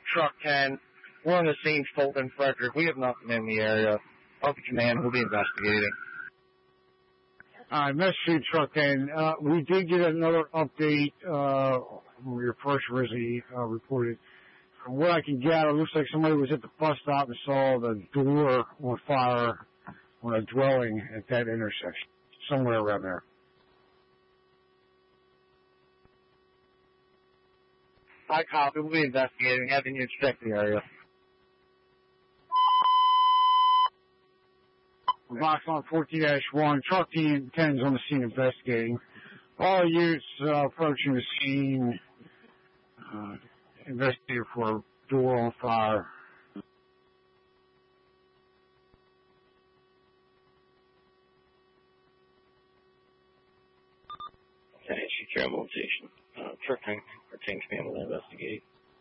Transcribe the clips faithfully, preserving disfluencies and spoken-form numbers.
Truck ten. We're on the scene, Fulton, Frederick. We have nothing in the area. Up to command. We'll be investigating. All right, message Truck ten. Uh, we did get another update uh, from your first Rizzy uh, reported. From what I can gather, it looks like somebody was at the bus stop and saw the door on fire on a dwelling at that intersection, somewhere around there. Hi, copy. We'll be investigating. Having you check the area. Box on fourteen dash one. Truck ten is on the scene investigating. All units uh, approaching the scene. Uh, investigating for a door on fire. Thanks, your mobilization. Uh, Truck ten retains command will investigate.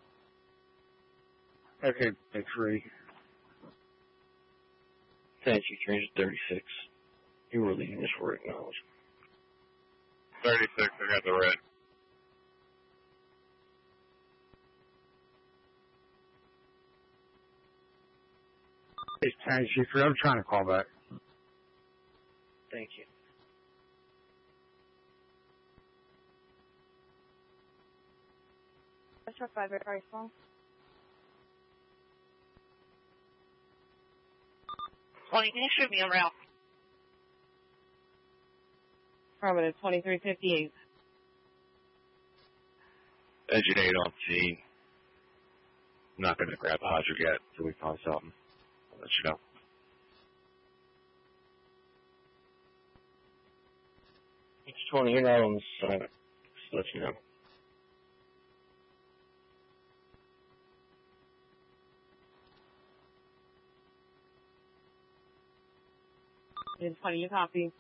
Okay, three. Thank you, Transit thirty-six. You were leading this for acknowledged. thirty-six, I got the red. It's ten three. I'm trying to call back. Thank you. Truck five, very small. twenty, can you shoot me around? Affirmative, twenty-three fifty-eight. Engine eight on scene. I'm not going to grab a hydrant yet until we find something. I'll let you know. It's twenty, you're not on the side. Just to let you know. twenty, you copy.